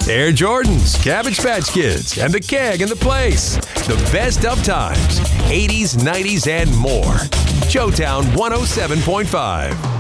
Air Jordans, Cabbage Patch Kids, and the Keg in the Place. The best of times, 80s, 90s, and more. Showtown 107.5.